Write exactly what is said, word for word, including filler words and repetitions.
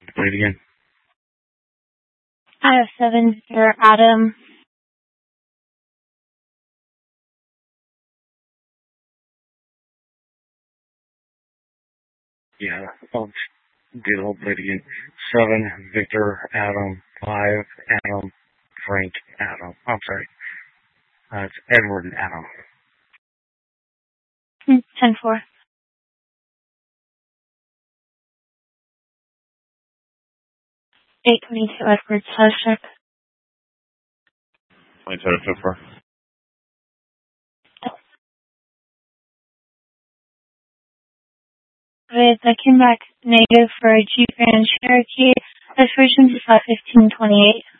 Play it again. I have seven for Adam. Yeah, I'll do the whole play it again. Seven, Victor, Adam. Five, Adam, Frank, Adam. I'm sorry. Uh, it's Edward and Adam. Ten four. Eight twenty-two Edward Sushek. twenty-two to four. With I came back negative for a Jeep Grand Cherokee. That's version five fifteen twenty-eight.